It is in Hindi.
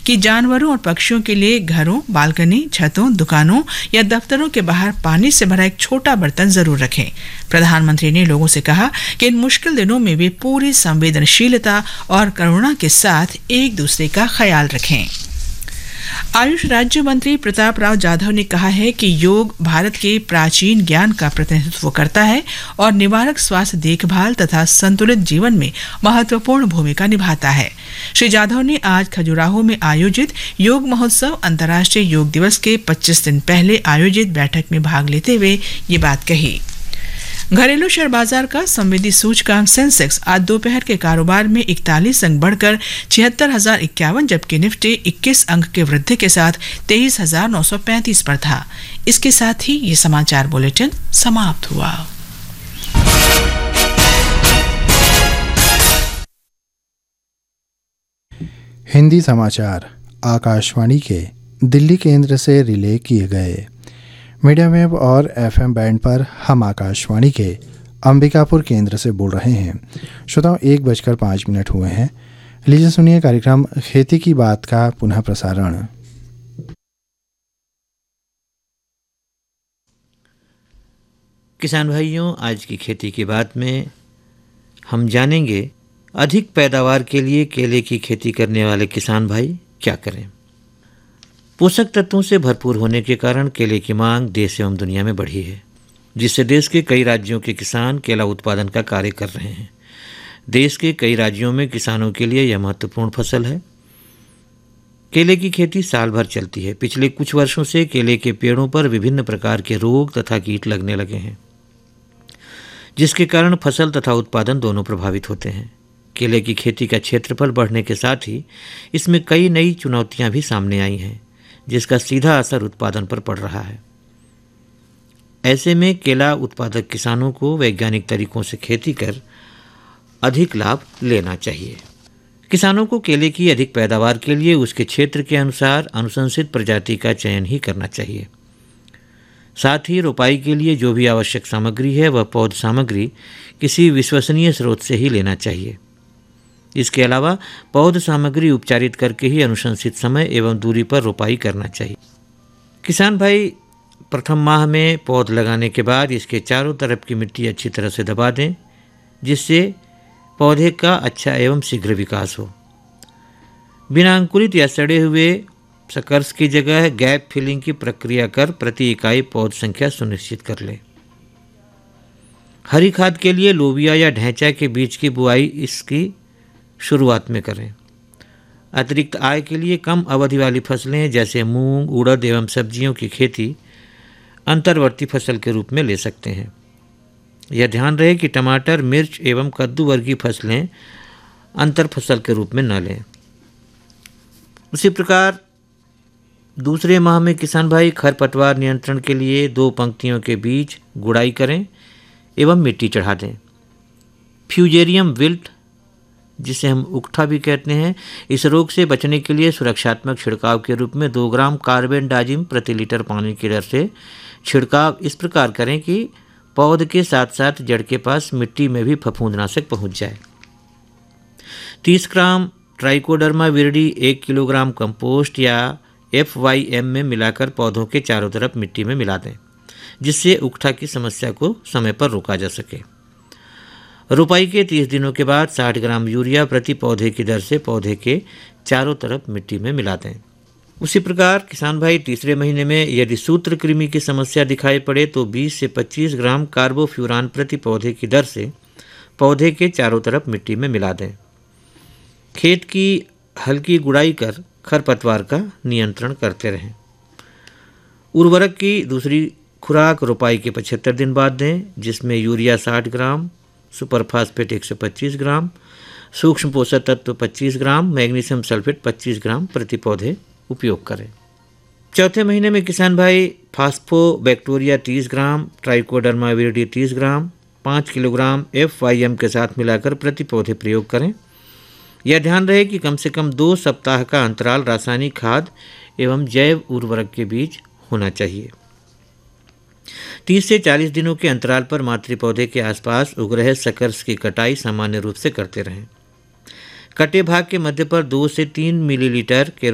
कि जानवरों और पक्षियों के लिए घरों, बालकनी, छतों, दुकानों या दफ्तरों के बाहर पानी से भरा एक छोटा बर्तन जरूर रखें। प्रधानमंत्री ने लोगों से कहा कि इन मुश्किल दिनों में वे पूरी संवेदनशीलता और करुणा के साथ एक दूसरे का ख्याल रखें। आयुष राज्य मंत्री प्रताप राव जाधव ने कहा है कि योग भारत के प्राचीन ज्ञान का प्रतिनिधित्व करता है और निवारक स्वास्थ्य देखभाल तथा संतुलित जीवन में महत्वपूर्ण भूमिका निभाता है। श्री जाधव ने आज खजुराहो में आयोजित योग महोत्सव अंतर्राष्ट्रीय योग दिवस के 25 दिन पहले आयोजित बैठक में भाग लेते हुए ये बात कही। घरेलू शेयर बाजार का संवेदी सूचकांक सेंसेक्स आज दोपहर के कारोबार में 41 अंक बढ़कर 76,051, जबकि निफ्टी 21 अंक के वृद्धि के साथ 23,935 पर था। इसके साथ ही ये समाचार बुलेटिन समाप्त हुआ। हिंदी समाचार आकाशवाणी के दिल्ली केंद्र से रिले किए गए। मीडियम वेव और FM बैंड पर हम आकाशवाणी के अंबिकापुर केंद्र से बोल रहे हैं। श्रोताओं, 1:05 हुए हैं। लीजिए सुनिए कार्यक्रम खेती की बात का पुनः प्रसारण। किसान भाइयों, आज की खेती की बात में हम जानेंगे अधिक पैदावार के लिए केले की खेती करने वाले किसान भाई क्या करें। पोषक तत्वों से भरपूर होने के कारण केले की मांग देश एवं दुनिया में बढ़ी है, जिससे देश के कई राज्यों के किसान केला उत्पादन का कार्य कर रहे हैं। देश के कई राज्यों में किसानों के लिए यह महत्वपूर्ण फसल है। केले की खेती साल भर चलती है। पिछले कुछ वर्षों से केले के पेड़ों पर विभिन्न प्रकार के रोग तथा कीट लगने लगे हैं, जिसके कारण फसल तथा उत्पादन दोनों प्रभावित होते हैं। केले की खेती का क्षेत्रफल बढ़ने के साथ ही इसमें कई नई चुनौतियां भी सामने आई हैं, जिसका सीधा असर उत्पादन पर पड़ रहा है। ऐसे में केला उत्पादक किसानों को वैज्ञानिक तरीकों से खेती कर अधिक लाभ लेना चाहिए। किसानों को केले की अधिक पैदावार के लिए उसके क्षेत्र के अनुसार अनुशंसित प्रजाति का चयन ही करना चाहिए। साथ ही रोपाई के लिए जो भी आवश्यक सामग्री है वह पौध सामग्री किसी विश्वसनीय स्रोत से ही लेना चाहिए। इसके अलावा पौध सामग्री उपचारित करके ही अनुशंसित समय एवं दूरी पर रोपाई करना चाहिए। किसान भाई प्रथम माह में पौध लगाने के बाद इसके चारों तरफ की मिट्टी अच्छी तरह से दबा दें, जिससे पौधे का अच्छा एवं शीघ्र विकास हो। बिना अंकुरित या सड़े हुए सकर्स की जगह गैप फिलिंग की प्रक्रिया कर प्रति इकाई पौध संख्या सुनिश्चित कर लें। हरी खाद के लिए लोबिया या ढैंचा के बीज की बुआई इसकी शुरुआत में करें। अतिरिक्त आय के लिए कम अवधि वाली फसलें जैसे मूंग, उड़द एवं सब्जियों की खेती अंतर्वर्ती फसल के रूप में ले सकते हैं। यह ध्यान रहे कि टमाटर, मिर्च एवं कद्दू वर्गीय फसलें अंतर फसल के रूप में न लें। उसी प्रकार दूसरे माह में किसान भाई खरपतवार नियंत्रण के लिए 2 पंक्तियों के बीच गुड़ाई करें एवं मिट्टी चढ़ा दें। फ्यूजेरियम विल्ट, जिसे हम उकठा भी कहते हैं, इस रोग से बचने के लिए सुरक्षात्मक छिड़काव के रूप में 2 ग्राम कार्बेंडाजिम प्रति लीटर पानी की दर से छिड़काव इस प्रकार करें कि पौध के साथ साथ जड़ के पास मिट्टी में भी फफूंदनाशक पहुंच जाए। 30 ग्राम ट्राइकोडर्मा विरिडी 1 किलोग्राम कंपोस्ट या FYM में मिलाकर पौधों के चारों तरफ मिट्टी में मिला दें, जिससे उकठा की समस्या को समय पर रोका जा सके। रोपाई के 30 दिनों के बाद 60 ग्राम यूरिया प्रति पौधे की दर से पौधे के चारों तरफ मिट्टी में मिला दें। उसी प्रकार किसान भाई तीसरे महीने में यदि सूत्र कृमि की समस्या दिखाई पड़े तो 20 से 25 ग्राम कार्बोफ्यूरान प्रति पौधे की दर से पौधे के चारों तरफ मिट्टी में मिला दें। खेत की हल्की गुड़ाई कर खरपतवार का नियंत्रण करते रहें। उर्वरक की दूसरी खुराक रोपाई के 75 दिन बाद दें, जिसमें यूरिया 60 ग्राम, सुपर फास्फेट 125 ग्राम, सूक्ष्म पोषक तत्व 25 ग्राम, मैग्नीशियम सल्फेट 25 ग्राम प्रति पौधे उपयोग करें। चौथे महीने में किसान भाई फास्फोबैक्टीरिया 30 ग्राम, ट्राइकोडर्मा विरिडी 30 ग्राम, 5 किलोग्राम FYM के साथ मिलाकर प्रति पौधे प्रयोग करें। यह ध्यान रहे कि कम से कम 2 सप्ताह का अंतराल रासायनिक खाद एवं जैव उर्वरक के बीच होना चाहिए। 30 से 40 दिनों के अंतराल पर मातृ पौधे के आसपास उग रहे सकर्स की कटाई सामान्य रूप से करते रहें। कटे भाग के मध्य पर 2 से 3 मिलीलीटर के